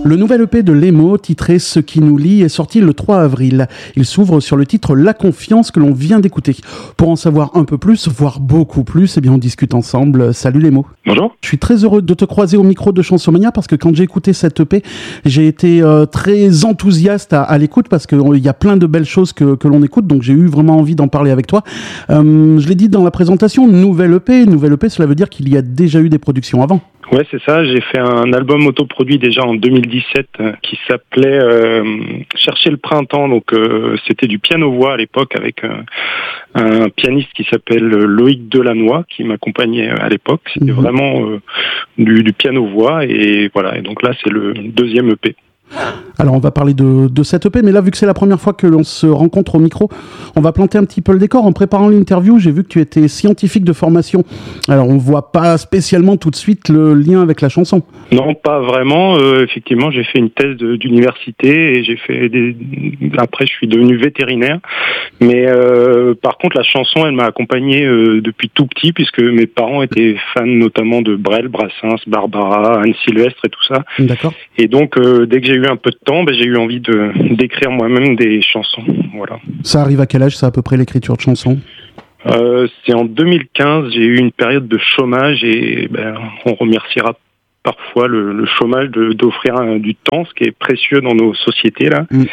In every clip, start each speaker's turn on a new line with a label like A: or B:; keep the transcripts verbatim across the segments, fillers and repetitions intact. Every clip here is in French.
A: Le nouvel E P de Lemo, titré Ce qui nous lie, est sorti le trois avril. Il s'ouvre sur le titre La confiance que l'on vient d'écouter. Pour en savoir un peu plus, voire beaucoup plus, eh bien on discute ensemble. Salut Lemo.
B: Bonjour.
A: Je suis très heureux de te croiser au micro de Chansomania parce que quand j'ai écouté cette E P, j'ai été euh, très enthousiaste à, à l'écoute parce qu'il y a plein de belles choses que, que l'on écoute, donc j'ai eu vraiment envie d'en parler avec toi. Euh, je l'ai dit dans la présentation, nouvelle E P. Nouvelle E P, cela veut dire qu'il y a déjà eu des productions avant.
B: Ouais, c'est ça. J'ai fait un album autoproduit déjà en deux mille dix-sept euh, qui s'appelait euh, Chercher le printemps. Donc euh, c'était du piano-voix à l'époque avec euh, un pianiste qui s'appelle Loïc Delannoy qui m'accompagnait à l'époque. C'était mmh. vraiment euh, du, du piano-voix et voilà. Et donc là, c'est le deuxième E P.
A: Alors on va parler de, de cette E P, mais là vu que c'est la première fois que l'on se rencontre au micro, on va planter un petit peu le décor. En préparant l'interview, j'ai vu que tu étais scientifique de formation. Alors on voit pas spécialement tout de suite le lien avec la chanson.
B: Non, pas vraiment. Euh, effectivement, j'ai fait une thèse de, d'université et j'ai fait des... Après, je suis devenu vétérinaire. Mais euh, par contre, la chanson, elle m'a accompagné euh, depuis tout petit puisque mes parents étaient fans notamment de Brel, Brassens, Barbara, Anne Sylvestre et tout ça.
A: D'accord.
B: Et donc, euh, dès que j'ai eu un peu de temps, ben, j'ai eu envie de d'écrire moi-même des chansons. Voilà.
A: Ça arrive à quel âge, ça, à peu près, l'écriture de chansons ?
B: euh, C'est en deux mille quinze, j'ai eu une période de chômage et ben, on remerciera parfois le, le chômage de, d'offrir un, du temps, ce qui est précieux dans nos sociétés là. Mmh.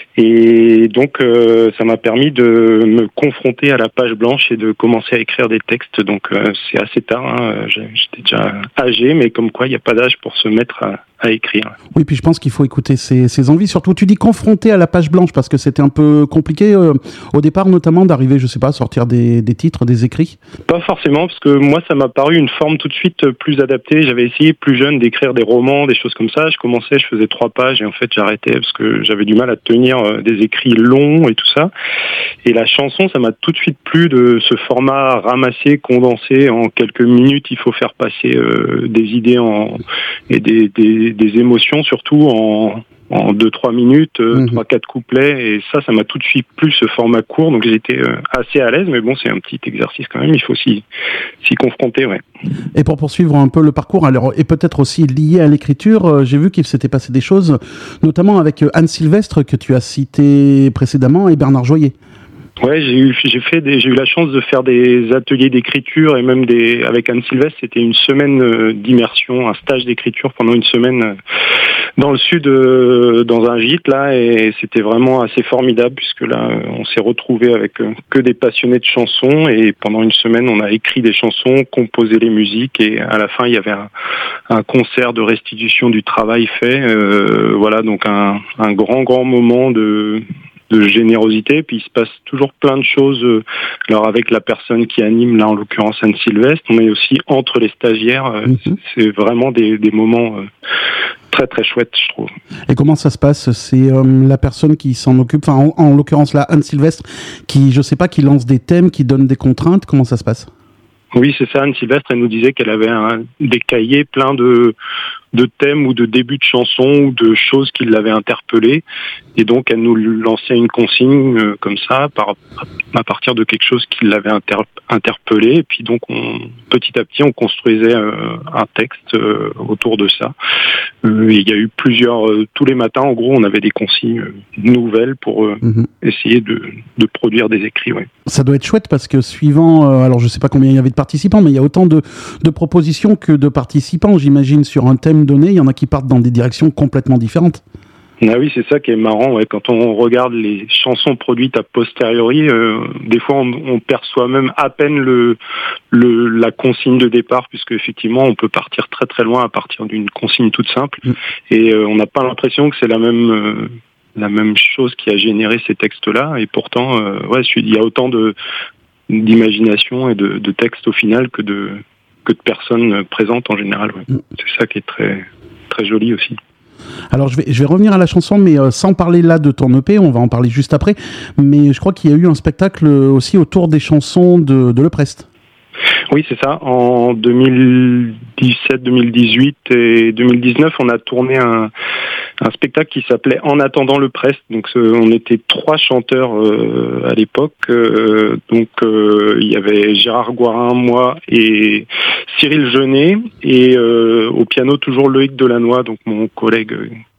B: Et donc euh, ça m'a permis de me confronter à la page blanche et de commencer à écrire des textes. Donc euh, c'est assez tard, hein. J'étais déjà âgé, mais comme quoi il n'y a pas d'âge pour se mettre à, à écrire.
A: Oui, puis je pense qu'il faut écouter ses, ses envies. Surtout, tu dis confronter à la page blanche parce que c'était un peu compliqué euh, au départ, notamment d'arriver, je sais pas, à sortir des, des titres, des écrits.
B: Pas forcément, parce que moi ça m'a paru une forme tout de suite plus adaptée. J'avais essayé plus jeune d'écrire des romans, des choses comme ça. Je commençais, je faisais trois pages et en fait j'arrêtais parce que j'avais du mal à tenir des écrits longs et tout ça. Et la chanson, ça m'a tout de suite plu de ce format ramassé, condensé en quelques minutes. Il faut faire passer euh, des idées en, et des, des, des émotions surtout en en deux trois minutes, euh, mmh. trois quatre couplets, et ça, ça m'a tout de suite plu, ce format court, donc j'étais euh, assez à l'aise, mais bon, c'est un petit exercice quand même, il faut s'y, s'y confronter, ouais.
A: Et pour poursuivre un peu le parcours, alors, et peut-être aussi lié à l'écriture, euh, j'ai vu qu'il s'était passé des choses, notamment avec Anne Sylvestre, que tu as cité précédemment, et Bernard Joyer.
B: Ouais, j'ai eu, j'ai fait des, j'ai eu la chance de faire des ateliers d'écriture et même des, avec Anne Sylvestre, c'était une semaine d'immersion, un stage d'écriture pendant une semaine dans le sud, dans un gîte là, et c'était vraiment assez formidable puisque là, on s'est retrouvés avec que des passionnés de chansons et pendant une semaine, on a écrit des chansons, composé les musiques et à la fin, il y avait un, un concert de restitution du travail fait. Euh, voilà, donc un, un grand, grand moment de de générosité, puis il se passe toujours plein de choses, alors avec la personne qui anime, là en l'occurrence Anne Sylvestre, mais aussi entre les stagiaires, mm-hmm. c'est vraiment des, des moments très très chouettes, je trouve.
A: Et comment ça se passe ? C'est euh, la personne qui s'en occupe, enfin en, en l'occurrence là Anne Sylvestre, qui, je sais pas, qui lance des thèmes, qui donne des contraintes, comment ça se passe ?
B: Oui, c'est ça, Anne Sylvestre, elle nous disait qu'elle avait un, des cahiers pleins de, de thèmes ou de débuts de chansons ou de choses qui l'avaient interpellée. Et donc, elle nous lançait une consigne euh, comme ça, par, à partir de quelque chose qui l'avait inter, interpellé. Et puis donc, on, petit à petit, on construisait euh, un texte euh, autour de ça. Euh, il y a eu plusieurs... Euh, tous les matins, en gros, on avait des consignes nouvelles pour euh, mmh. essayer de, de produire des écrits. Ouais.
A: Ça doit être chouette parce que suivant... Euh, alors, je sais pas combien il y avait de participants, mais il y a autant de, de propositions que de participants, j'imagine, sur un thème donné. Il y en a qui partent dans des directions complètement différentes.
B: Ah oui, c'est ça qui est marrant. Ouais. Quand on regarde les chansons produites a posteriori, euh, des fois on, on perçoit même à peine le, le, la consigne de départ, puisque effectivement on peut partir très très loin à partir d'une consigne toute simple, mmh. et euh, on n'a pas l'impression que c'est la même euh, la même chose qui a généré ces textes-là. Et pourtant, euh, ouais, il y a autant de d'imagination et de, de textes au final que de que de personnes présentes en général. Ouais. Mmh. C'est ça qui est très très joli aussi.
A: Alors je vais, je vais revenir à la chanson, mais euh, sans parler là de ton E P, on va en parler juste après, mais je crois qu'il y a eu un spectacle aussi autour des chansons de, de Le Prest.
B: Oui, c'est ça. En deux mille dix-sept, deux mille dix-huit et deux mille dix-neuf, on a tourné un, un spectacle qui s'appelait En attendant le Prest. Donc, euh, on était trois chanteurs euh, à l'époque. Euh, donc, euh, il y avait Gérard Gouarin, moi et Cyril Jeunet. Et euh, au piano, toujours Loïc Delannoy, donc mon collègue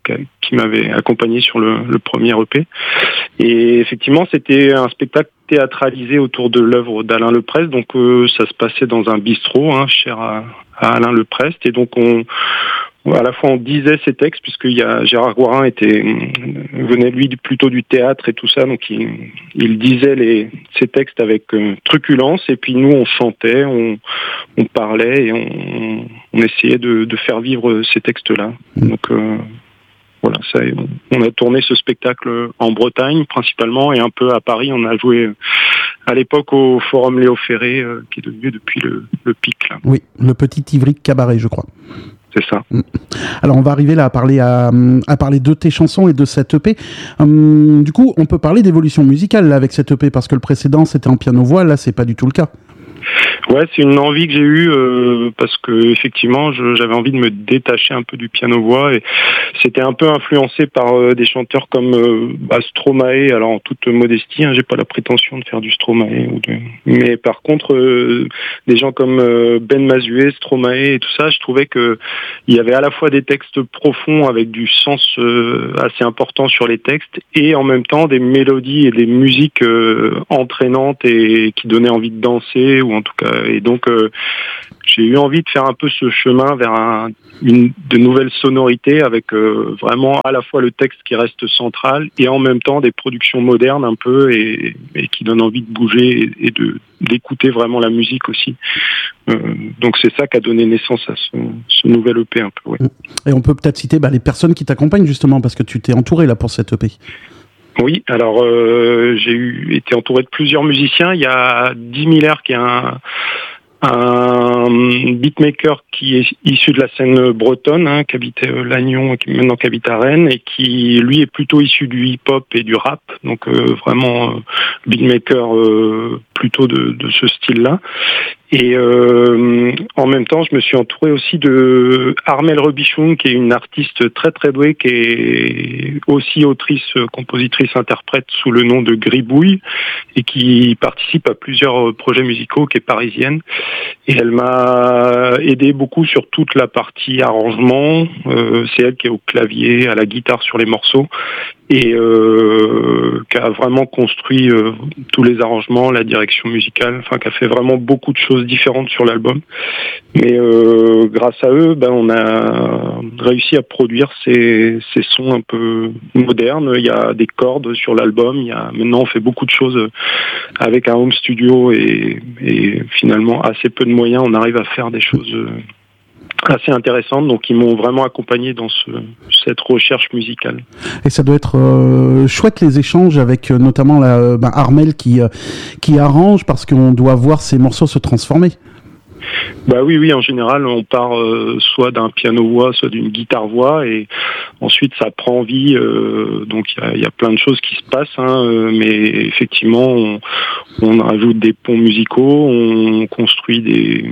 B: qui m'avait accompagné sur le, le premier E P. Et effectivement, c'était un spectacle théâtralisé autour de l'œuvre d'Alain Leprest. Donc, euh, ça se passait dans un bistrot, hein, cher à, à Alain Leprest. Et donc, on, à la fois, on disait ses textes, puisqu'il y a Gérard Gouarin était, venait lui plutôt du théâtre et tout ça. Donc, il, il disait les, ses textes avec euh, truculence. Et puis, nous, on chantait, on, on parlait et on, on essayait de, de faire vivre ces textes-là. Donc, euh, Voilà, ça, on a tourné ce spectacle en Bretagne principalement et un peu à Paris. On a joué à l'époque au Forum Léo Ferré, euh, qui est devenu depuis le, le Pic. Là.
A: Oui, le petit Ivric Cabaret, je crois.
B: C'est ça.
A: Alors on va arriver là à parler, à, à parler de tes chansons et de cette E P. Hum, du coup, on peut parler d'évolution musicale là, avec cette E P parce que le précédent c'était en piano-voix, là c'est pas du tout le cas.
B: Ouais, c'est une envie que j'ai eue euh, parce que effectivement, je, j'avais envie de me détacher un peu du piano-voix et c'était un peu influencé par euh, des chanteurs comme euh, bah, Stromae. Alors en toute modestie, hein, j'ai pas la prétention de faire du Stromae, ou de... mais par contre, euh, des gens comme euh, Ben Mazué, Stromae et tout ça, je trouvais que il y avait à la fois des textes profonds avec du sens euh, assez important sur les textes et en même temps des mélodies et des musiques euh, entraînantes et qui donnaient envie de danser ou en tout cas. Et donc, euh, j'ai eu envie de faire un peu ce chemin vers un, une, de nouvelles sonorités avec euh, vraiment à la fois le texte qui reste central et en même temps des productions modernes un peu et, et qui donnent envie de bouger et, et de, d'écouter vraiment la musique aussi. Euh, donc, c'est ça qui a donné naissance à ce, ce nouvel E P un peu. Ouais.
A: Et on peut peut-être citer bah, les personnes qui t'accompagnent justement parce que tu t'es entouré là pour cette E P.
B: Oui, alors euh, j'ai eu été entouré de plusieurs musiciens. Il y a Dix Miller qui est un, un beatmaker qui est issu de la scène bretonne, hein, qui habitait euh, Lannion, qui maintenant qui habite à Rennes, et qui lui est plutôt issu du hip-hop et du rap, donc euh, vraiment euh, beatmaker euh, plutôt de, de ce style-là. Et euh, en même temps, je me suis entouré aussi de Armelle Robichon, qui est une artiste très très douée, qui est aussi autrice, compositrice, interprète sous le nom de Gribouille, et qui participe à plusieurs projets musicaux, qui est parisienne. Et elle m'a aidé beaucoup sur toute la partie arrangement. Euh, c'est elle qui est au clavier, à la guitare sur les morceaux, et euh, qui a vraiment construit euh, tous les arrangements, la direction musicale, enfin qui a fait vraiment beaucoup de choses différentes sur l'album. Mais euh, grâce à eux, ben on a réussi à produire ces, ces sons un peu modernes. Il y a des cordes sur l'album. Il y a maintenant on fait beaucoup de choses avec un home studio et, et finalement assez peu de moyens, on arrive à faire des choses assez intéressantes, donc ils m'ont vraiment accompagné dans ce, cette recherche musicale.
A: Et ça doit être euh, chouette les échanges avec euh, notamment la, euh, ben Armelle qui, euh, qui arrange parce qu'on doit voir ces morceaux se transformer.
B: Bah oui, oui, en général, on part euh, soit d'un piano-voix, soit d'une guitare-voix, et ensuite ça prend vie. Euh, donc il y, y a plein de choses qui se passent, hein, euh, mais effectivement, on, on rajoute des ponts musicaux, on construit des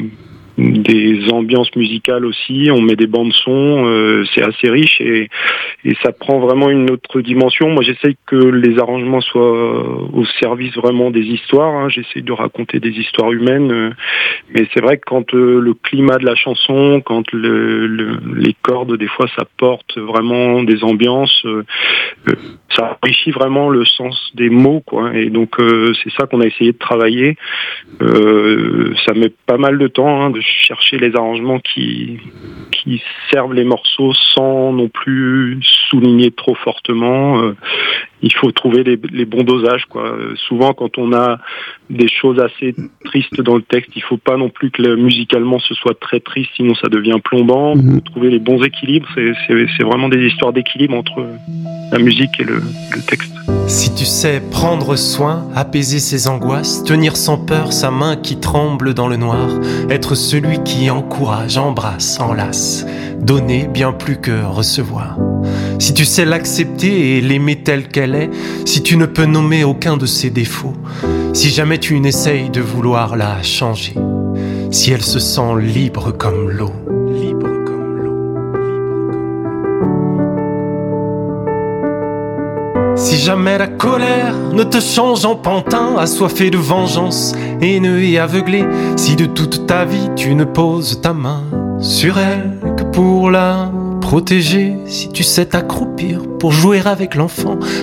B: des ambiances musicales aussi, on met des bandes son, euh, c'est assez riche et, et ça prend vraiment une autre dimension. Moi j'essaye que les arrangements soient au service vraiment des histoires, hein. J'essaye de raconter des histoires humaines, euh, mais c'est vrai que quand euh, le climat de la chanson, quand le, le, les cordes des fois ça porte vraiment des ambiances, euh, euh, ça enrichit vraiment le sens des mots, quoi. Et donc euh, c'est ça qu'on a essayé de travailler. Euh, ça met pas mal de temps, hein, de chercher les arrangements qui qui servent les morceaux sans non plus souligner trop fortement. Euh, il faut trouver les, les bons dosages, quoi. Euh, souvent, quand on a des choses assez tristes dans le texte, il faut pas non plus que le, musicalement ce soit très triste, sinon ça devient plombant. Il faut trouver les bons équilibres. C'est, c'est, c'est vraiment des histoires d'équilibre entre la musique et le, le texte.
C: Si tu sais prendre soin, apaiser ses angoisses, tenir sans peur sa main qui tremble dans le noir, être celui qui encourage, embrasse, enlace, donner bien plus que recevoir. Si tu sais l'accepter et l'aimer telle qu'elle est, si tu ne peux nommer aucun de ses défauts, si jamais tu n'essayes de vouloir la changer, si elle se sent libre comme l'eau, libre comme l'eau, libre comme l'eau. Si jamais la colère ne te change en pantin, assoiffé de vengeance, haineux et aveuglé, si de toute ta vie tu ne poses ta main sur elle que pour la protégé si tu sais t'accroupir pour jouer avec l'enfant.